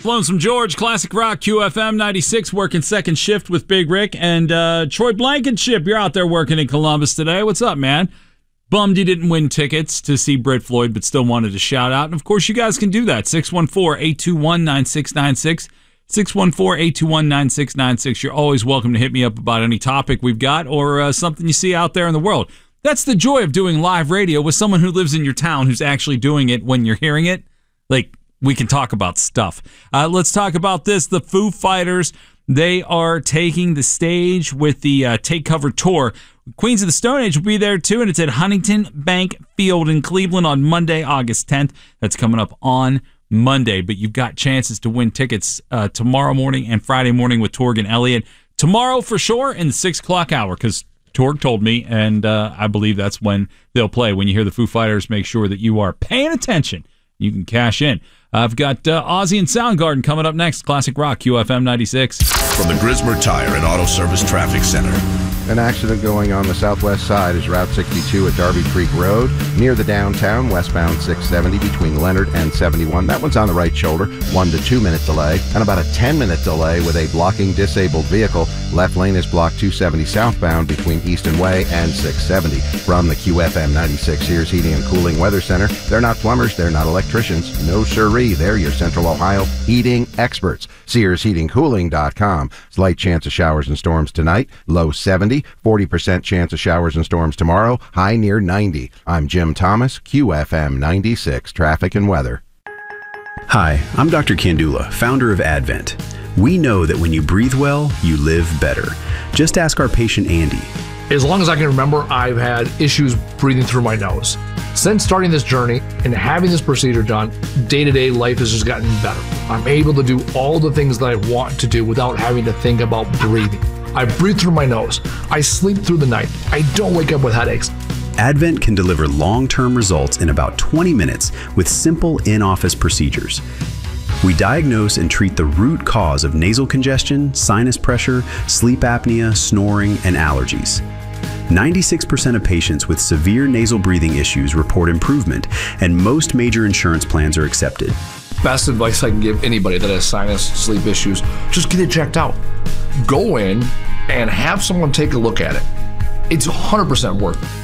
Lonesome George, Classic Rock, QFM 96, working second shift with Big Rick. And Troy Blankenship, you're out there working in Columbus today. What's up, man? Bummed you didn't win tickets to see Brit Floyd, but still wanted to shout out. And, of course, you guys can do that. 614-821-9696. 614-821-9696. You're always welcome to hit me up about any topic we've got or something you see out there in the world. That's the joy of doing live radio with someone who lives in your town who's actually doing it when you're hearing it. Like, we can talk about stuff. Let's talk about this. The Foo Fighters, they are taking the stage with the Take Cover Tour. Queens of the Stone Age will be there, too, and it's at Huntington Bank Field in Cleveland on Monday, August 10th. That's coming up on Monday, but you've got chances to win tickets tomorrow morning and Friday morning with Torg and Elliott. Tomorrow, for sure, in the 6 o'clock hour, because Torg told me, and I believe that's when they'll play. When you hear the Foo Fighters, make sure that you are paying attention. You can cash in. I've got Ozzy and Soundgarden coming up next. Classic Rock, QFM 96. From the Grismer Tire and Auto Service Traffic Center. An accident going on the southwest side is Route 62 at Darby Creek Road, near the downtown, westbound 670 between Leonard and 71. That one's on the right shoulder, 1 to 2 minute delay, and about a 10-minute delay with a blocking disabled vehicle. Left lane is blocked 270 southbound between Easton Way and 670. From the QFM 96 Sears Heating and Cooling Weather Center, they're not plumbers, they're not electricians. No siree, they're your Central Ohio heating experts. SearsHeatingCooling.com. Slight chance of showers and storms tonight, low 70. 40% chance of showers and storms tomorrow, high near 90. I'm Jim Thomas, QFM 96, Traffic and Weather. Hi, I'm Dr. Kandula, founder of Advent. We know that when you breathe well, you live better. Just ask our patient Andy. As long as I can remember, I've had issues breathing through my nose. Since starting this journey and having this procedure done, day-to-day life has just gotten better. I'm able to do all the things that I want to do without having to think about breathing. I breathe through my nose. I sleep through the night. I don't wake up with headaches. Advent can deliver long-term results in about 20 minutes with simple in-office procedures. We diagnose and treat the root cause of nasal congestion, sinus pressure, sleep apnea, snoring, and allergies. 96% of patients with severe nasal breathing issues report improvement, and most major insurance plans are accepted. Best advice I can give anybody that has sinus, sleep issues, just get it checked out. Go in and have someone take a look at it. It's 100% worth it.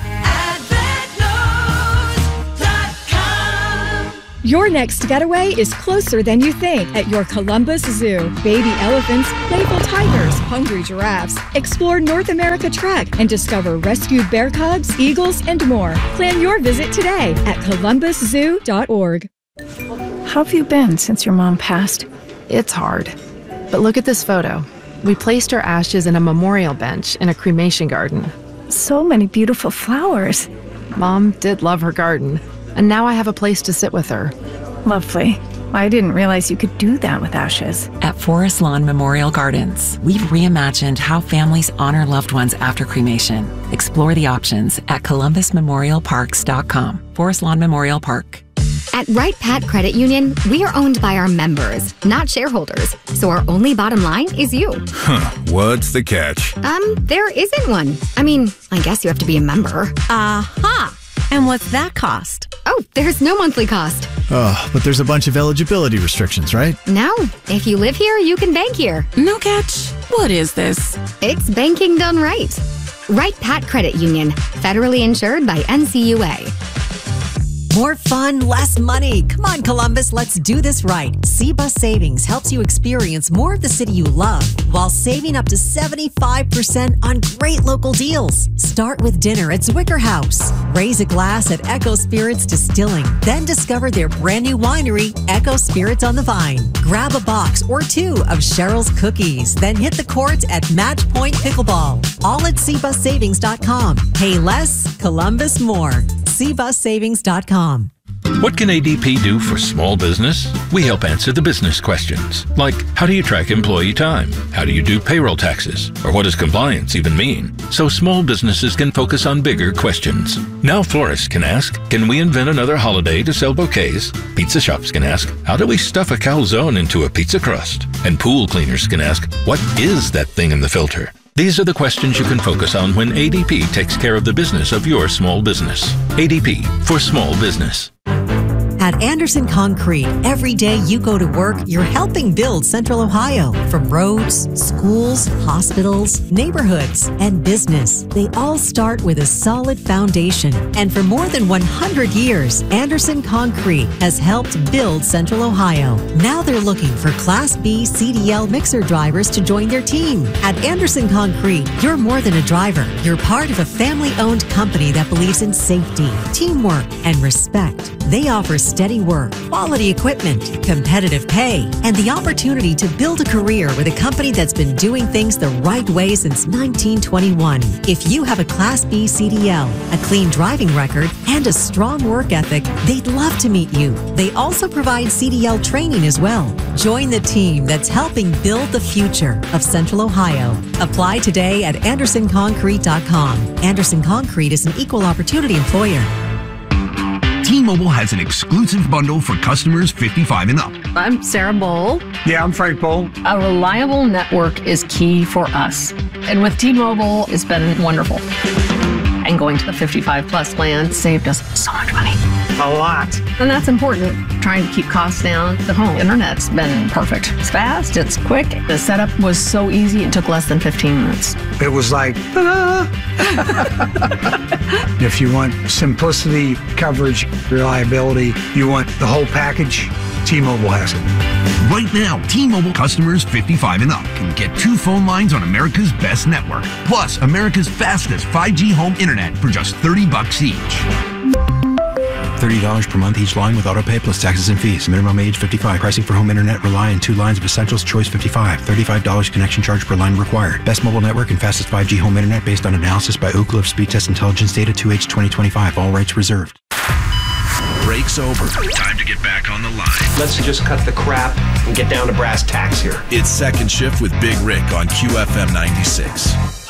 Your next getaway is closer than you think at your Columbus Zoo. Baby elephants, playful tigers, hungry giraffes. Explore North America Trek and discover rescued bear cubs, eagles, and more. Plan your visit today at columbuszoo.org. How have you been since your mom passed? It's hard. But look at this photo. We placed her ashes in a memorial bench in a cremation garden. So many beautiful flowers. Mom did love her garden, and now I have a place to sit with her. Lovely. I didn't realize you could do that with ashes. At Forest Lawn Memorial Gardens, we've reimagined how families honor loved ones after cremation. Explore the options at columbusmemorialparks.com. Forest Lawn Memorial Park. At Wright Pat Credit Union, we are owned by our members, not shareholders. So our only bottom line is you. What's the catch? There isn't one. I mean, I guess you have to be a member. Aha! And what's that cost? Oh, there's no monthly cost. Oh, but there's a bunch of eligibility restrictions, right? No. If you live here, you can bank here. No catch. What is this? It's banking done right. Wright Pat Credit Union, federally insured by NCUA. More fun, less money. Come on, Columbus, let's do this right. C-Bus Savings helps you experience more of the city you love while saving up to 75% on great local deals. Start with dinner at Zwicker House. Raise a glass at Echo Spirits Distilling. Then discover their brand new winery, Echo Spirits on the Vine. Grab a box or two of Cheryl's Cookies. Then hit the court at Match Point Pickleball. All at cbussavings.com. Pay less, Columbus more. cbussavings.com. What can ADP do for small business? We help answer the business questions, like how do you track employee time? How do you do payroll taxes? Or what does compliance even mean? So small businesses can focus on bigger questions. Now florists can ask, can we invent another holiday to sell bouquets? Pizza shops can ask, how do we stuff a calzone into a pizza crust? And pool cleaners can ask, what is that thing in the filter? These are the questions you can focus on when ADP takes care of the business of your small business. ADP for small business. At Anderson Concrete, every day you go to work, you're helping build Central Ohio. From roads, schools, hospitals, neighborhoods, and business, they all start with a solid foundation. And for more than 100 years, Anderson Concrete has helped build Central Ohio. Now they're looking for Class B CDL mixer drivers to join their team. At Anderson Concrete, you're more than a driver. You're part of a family-owned company that believes in safety, teamwork, and respect. They offer steady work, quality equipment, competitive pay, and the opportunity to build a career with a company that's been doing things the right way since 1921. If you have a Class B CDL, a clean driving record, and a strong work ethic, they'd love to meet you. They also provide CDL training as well. Join the team that's helping build the future of Central Ohio. Apply today at AndersonConcrete.com. Anderson Concrete is an equal opportunity employer. T-Mobile has an exclusive bundle for customers 55 and up. I'm Sarah Bowl. Yeah, I'm Frank Bowl. A reliable network is key for us. And with T-Mobile, it's been wonderful. And going to the 55 plus plan saved us so much money. A lot. And that's important. Trying to keep costs down. The home internet's been perfect. It's fast, it's quick. The setup was so easy, it took less than 15 minutes. It was like, ta-da! If you want simplicity, coverage, reliability, you want the whole package, T-Mobile has it. Right now, T-Mobile customers 55 and up can get 2 phone lines on America's best network, plus America's fastest 5G home internet for just $30 each. $30 per month each line with autopay plus taxes and fees. Minimum age 55. Pricing for home internet rely on 2 lines of Essentials Choice 55. $35 connection charge per line required. Best mobile network and fastest 5G home internet based on analysis by Ookla of Speed Test Intelligence data 2H 2025. All rights reserved. Break's over. Time to get back on the line. Let's just cut the crap and get down to brass tacks here. It's Second Shift with Big Rick on QFM 96.